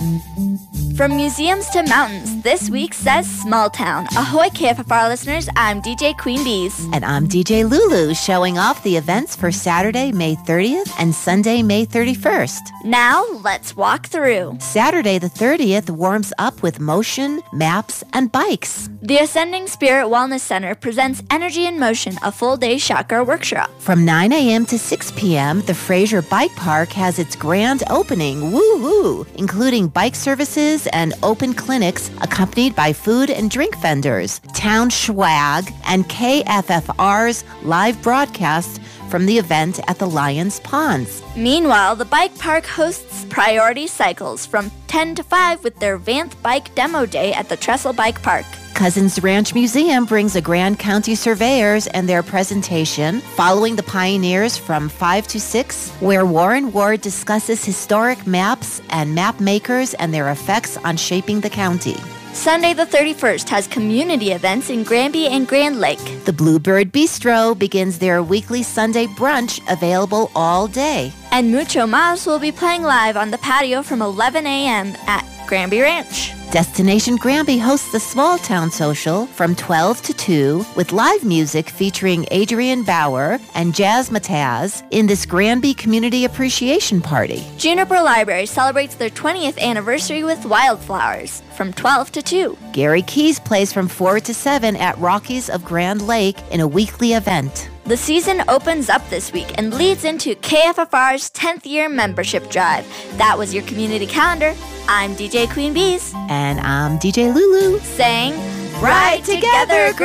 From museums to mountains, this week says Small Town. Ahoy KFFR listeners, I'm DJ Queen Bees. And I'm DJ Lulu, showing off the events for Saturday, May 30th and Sunday, May 31st. Now, let's walk through. Saturday the 30th warms up with motion, maps, and bikes. The Ascending Spirit Wellness Center presents Energy in Motion, a full-day chakra workshop. From 9 a.m. to 6 p.m., the Fraser Bike Park has its grand opening, woo-hoo, including bike services and open clinics accompanied by food and drink vendors, town swag, and KFFR's live broadcast from the event at the Lions Ponds. Meanwhile, the bike park hosts Priority Cycles from 10 to 5 with their Vanth Bike Demo Day at the Trestle Bike Park. Cousins Ranch Museum brings a Grand County Surveyors and their presentation, Following the Pioneers from 5 to 6, where Warren Ward discusses historic maps and map makers and their effects on shaping the county. Sunday the 31st has community events in Granby and Grand Lake. The Bluebird Bistro begins their weekly Sunday brunch, available all day. And Mucho Mas will be playing live on the patio from 11 a.m. at Granby Ranch. Destination Granby hosts the Small Town Social from 12 to 2 with live music featuring Adrian Bauer and Jazz Mataz in this Granby Community Appreciation Party. Juniper Library celebrates their 20th anniversary with Wildflowers from 12 to 2. Gary Keys plays from 4 to 7 at Rockies of Grand Lake in a weekly event. The season opens up this week and leads into KFFR's 10th year membership drive. That was your community calendar. I'm DJ Queen Bees. And I'm DJ Lulu. Saying, Ride together,